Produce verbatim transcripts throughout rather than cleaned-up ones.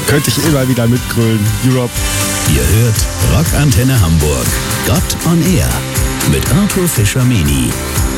Könnte ich immer wieder mitgrölen. Europe. Ihr hört Rockantenne Hamburg. Gott on Air mit Arthur Fischer-Meni.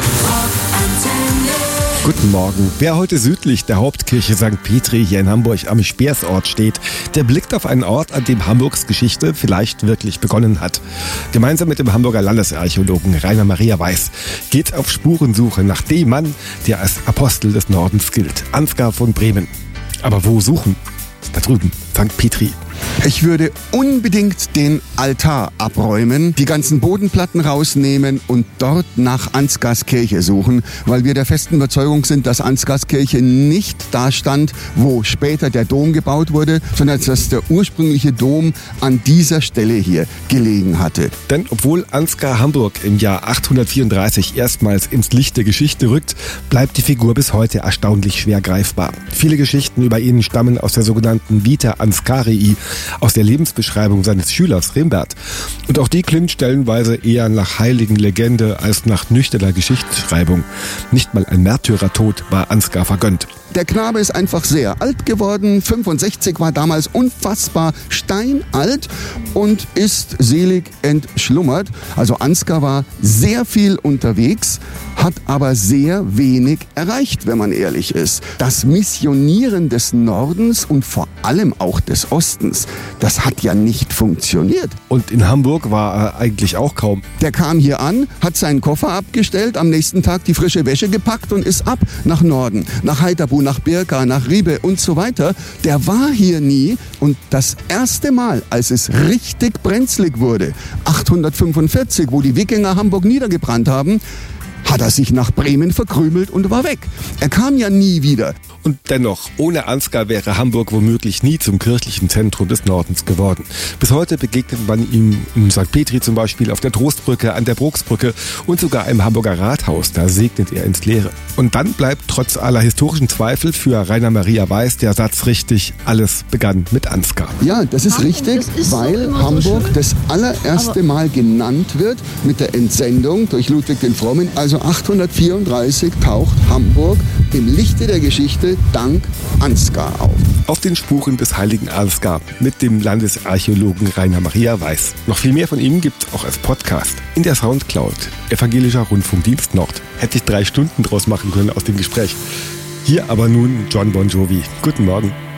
Guten Morgen. Wer heute südlich der Hauptkirche Sankt Petri hier in Hamburg am Speersort steht, der blickt auf einen Ort, an dem Hamburgs Geschichte vielleicht wirklich begonnen hat. Gemeinsam mit dem Hamburger Landesarchäologen Rainer Maria Weiß geht auf Spurensuche nach dem Mann, der als Apostel des Nordens gilt, Ansgar von Bremen. Aber wo suchen? Da drüben, Sankt Petri. Ich würde unbedingt den Altar abräumen, die ganzen Bodenplatten rausnehmen und dort nach Ansgars Kirche suchen, weil wir der festen Überzeugung sind, dass Ansgars Kirche nicht da stand, wo später der Dom gebaut wurde, sondern dass der ursprüngliche Dom an dieser Stelle hier gelegen hatte. Denn obwohl Ansgar Hamburg im Jahr achthundertvierunddreißig erstmals ins Licht der Geschichte rückt, bleibt die Figur bis heute erstaunlich schwer greifbar. Viele Geschichten über ihn stammen aus der sogenannten Vita Ansgarii, aus der Lebensbeschreibung seines Schülers Rimbert. Und auch die klingt stellenweise eher nach heiligen Legende als nach nüchterner Geschichtsschreibung. Nicht mal ein Märtyrertod war Ansgar vergönnt. Der Knabe ist einfach sehr alt geworden, fünfundsechzig, war damals unfassbar steinalt und ist selig entschlummert. Also Ansgar war sehr viel unterwegs, hat aber sehr wenig erreicht, wenn man ehrlich ist. Das Missionieren des Nordens und vor allem auch des Ostens, das hat ja nicht funktioniert. Und in Hamburg war er eigentlich auch kaum. Der kam hier an, hat seinen Koffer abgestellt, am nächsten Tag die frische Wäsche gepackt und ist ab nach Norden, nach Heiterbu, nach Birka, nach Ribe und so weiter. Der war hier nie und das erste Mal, als es richtig brenzlig wurde, achthundertfünfundvierzig, wo die Wikinger Hamburg niedergebrannt haben, hat er sich nach Bremen verkrümelt und war weg. Er kam ja nie wieder. Und dennoch, ohne Ansgar wäre Hamburg womöglich nie zum kirchlichen Zentrum des Nordens geworden. Bis heute begegnet man ihm in Sankt Petri zum Beispiel, auf der Trostbrücke, an der Brucksbrücke und sogar im Hamburger Rathaus. Da segnet er ins Leere. Und dann bleibt trotz aller historischen Zweifel für Rainer Maria Weiß der Satz richtig: Alles begann mit Ansgar. Ja, das ist Hamburg, richtig, das ist weil so Hamburg so das allererste Aber Mal genannt wird mit der Entsendung durch Ludwig den Frommen. Also achthundertvierunddreißig taucht Hamburg im Lichte der Geschichte dank Ansgar auf. Auf den Spuren des heiligen Ansgar mit dem Landesarchäologen Rainer Maria Weiß. Noch viel mehr von ihm gibt's auch als Podcast in der Soundcloud. Evangelischer Rundfunkdienst Nord. Hätte ich drei Stunden draus machen können aus dem Gespräch. Hier aber nun John Bon Jovi. Guten Morgen.